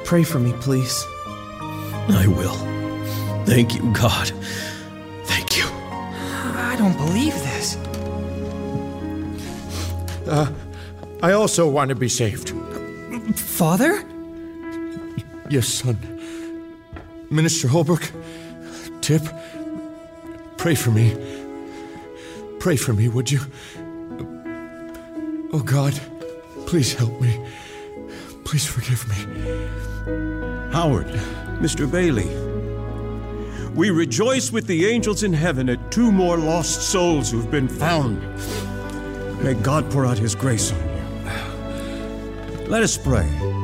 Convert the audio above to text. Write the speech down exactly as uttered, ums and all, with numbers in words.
Pray for me, please. I will. Thank you, God. Thank you. I don't believe this. Uh, I also want to be saved. Father? Yes, son. Minister Holbrook, Tip, pray for me. Pray for me, would you? Oh, God, please help me. Please forgive me. Howard, Mister Bailey, we rejoice with the angels in heaven at two more lost souls who've been found. May God pour out his grace on you. Let us pray.